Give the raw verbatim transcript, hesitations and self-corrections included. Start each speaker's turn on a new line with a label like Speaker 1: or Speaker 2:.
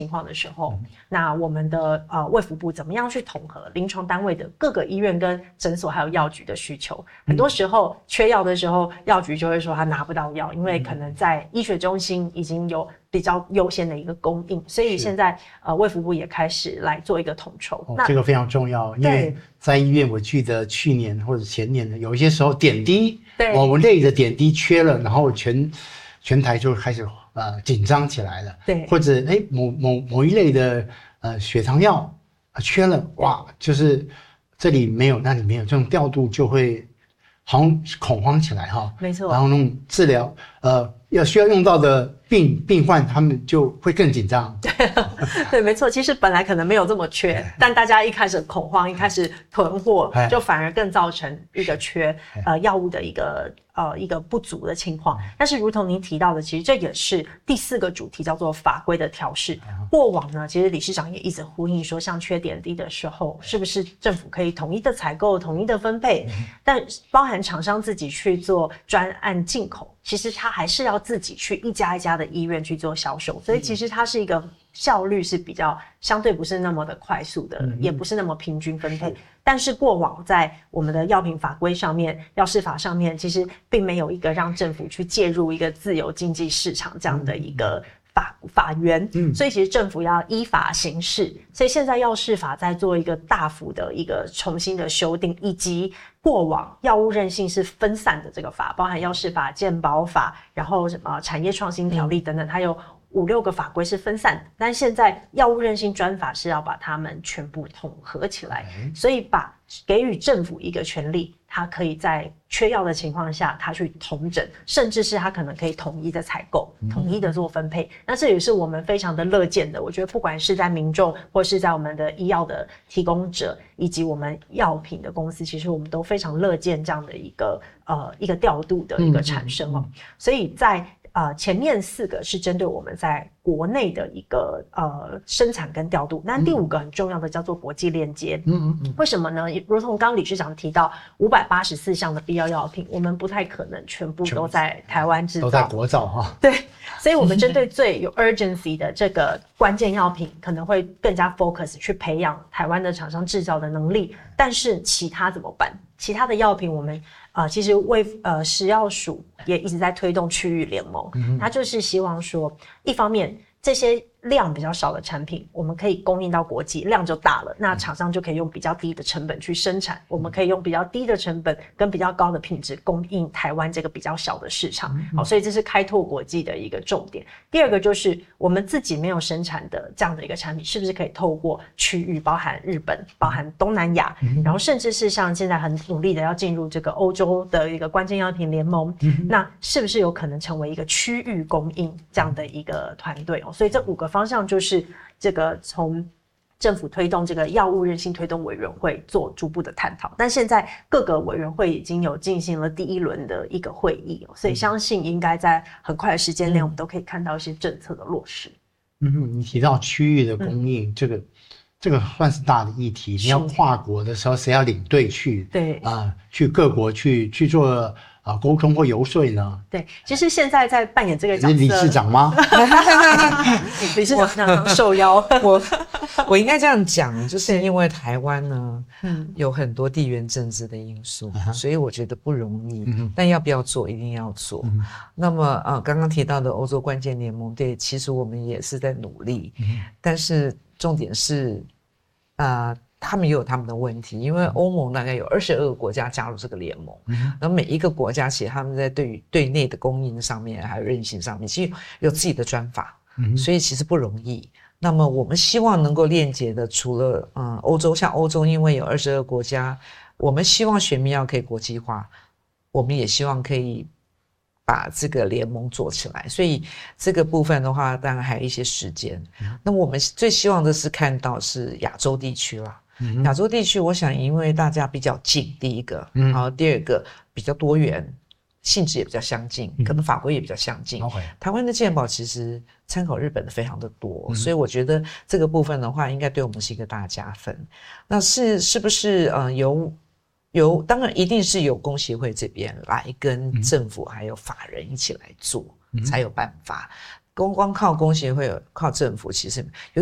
Speaker 1: 情况的时候，嗯、那我们的呃卫福部怎么样去统合临床单位的各个医院跟诊所还有药局的需求？很多时候缺药的时候，药局就会说他拿不到药，因为可能在医学中心已经有比较优先的一个供应，所以现在呃卫福部也开始来做一个统筹。
Speaker 2: 哦、这个非常重要，因为在医院，我记得去年或者前年的有一些时候点滴，
Speaker 1: 对，
Speaker 2: 我们类的点滴缺了，然后全全台就开始。呃，紧张起来了，
Speaker 1: 对，
Speaker 2: 或者哎，某某某一类的呃血糖药、呃、缺了，哇，就是这里没有，那里没有，这种调度就会好像恐慌起来哈，
Speaker 1: 没错。
Speaker 2: 然后那种治疗，呃，要需要用到的病病患，他们就会更紧张。
Speaker 1: 对，对，没错。其实本来可能没有这么缺，但大家一开始恐慌，一开始囤货，就反而更造成一个缺呃药物的一个。呃，一个不足的情况，但是如同您提到的，其实这也是第四个主题，叫做法规的调适。过往呢，其实理事长也一直呼应说，像缺点滴的时候，是不是政府可以统一的采购、统一的分配？但包含厂商自己去做专案进口，其实他还是要自己去一家一家的医院去做销售，所以其实它是一个效率是比较相对不是那么的快速的，嗯、也不是那么平均分配。但是过往在我们的药品法规上面、药事法上面，其实并没有一个让政府去介入一个自由经济市场这样的一个法法源，嗯，所以其实政府要依法行事。所以现在药事法在做一个大幅的一个重新的修订，以及过往药物韧性是分散的这个法，包含药事法、健保法，然后什么产业创新条例等等，它有五六个法规是分散的，但现在药物韧性专法是要把它们全部统合起来，所以把给予政府一个权利，它可以在缺药的情况下，它去统整，甚至是它可能可以统一的采购、统一的做分配。那这也是我们非常的乐见的。我觉得不管是在民众，或是在我们的医药的提供者，以及我们药品的公司，其实我们都非常乐见这样的一个呃一个调度的一个产生哦。所以在呃，前面四个是针对我们在国内的一个呃生产跟调度，那第五个很重要的叫做国际链接。嗯嗯嗯。为什么呢？如同刚刚理事长提到，五百八十四项的必要药品，我们不太可能全部都在台湾制造，
Speaker 2: 都在国造哈。
Speaker 1: 对，所以我们针对最有 urgency 的这个关键药品，可能会更加 focus 去培养台湾的厂商制造的能力。但是其他怎么办？其他的药品我们呃，其实卫呃食药署也一直在推动区域联盟，嗯、它就是希望说，一方面这些量比较少的产品，我们可以供应到国际，量就大了，那厂商就可以用比较低的成本去生产，我们可以用比较低的成本跟比较高的品质供应台湾这个比较小的市场。嗯、好，所以这是开拓国际的一个重点。第二个就是我们自己没有生产的这样的一个产品，是不是可以透过区域，包含日本、包含东南亚，嗯、然后甚至是像现在很努力的要进入这个欧洲的一个关键药品联盟，嗯、那是不是有可能成为一个区域供应这样的一个团队？所以这五个方向就是这个从政府推动这个药物韧性推动委员会做逐步的探讨，但现在各个委员会已经有进行了第一轮的一个会议，所以相信应该在很快的时间内，我们都可以看到一些政策的落实。
Speaker 2: 嗯哼，你提到区域的供应，嗯、这个这个算是大的议题。你要跨国的时候，谁要领队去？
Speaker 1: 对
Speaker 2: 啊、呃，去各国去去做。啊，沟通或游说呢？
Speaker 1: 对，其实现在在扮演这个角色，
Speaker 2: 是理事长吗？
Speaker 1: 理事长常常受邀，
Speaker 3: 我我应该这样讲，就是因为台湾呢，嗯，有很多地缘政治的因素，嗯、所以我觉得不容易。嗯、但要不要做，一定要做。嗯、那么啊，刚刚提到的欧洲关键联盟，对，其实我们也是在努力，嗯、但是重点是，啊、呃。他们也有他们的问题，因为欧盟大概有二十二个国家加入这个联盟，嗯、然后每一个国家其实他们在对于对内的供应上面还有韧性上面，其实有自己的专法，嗯、所以其实不容易。那么我们希望能够链接的，除了嗯欧洲，像欧洲因为有二十二个国家，我们希望学名药可以国际化，我们也希望可以把这个联盟做起来，所以这个部分的话，当然还有一些时间。嗯、那我们最希望的是看到是亚洲地区啦。亚洲地区，我想因为大家比较近，第一个，嗯、然后第二个比较多元，性质也比较相近，嗯、可能法规也比较相近。Okay. 台湾的健保其实参考日本的非常的多，嗯、所以我觉得这个部分的话，应该对我们是一个大加分。那是是不是呃由由当然一定是由工协会这边来跟政府还有法人一起来做，嗯、才有办法。 光光靠工协会靠政府其实有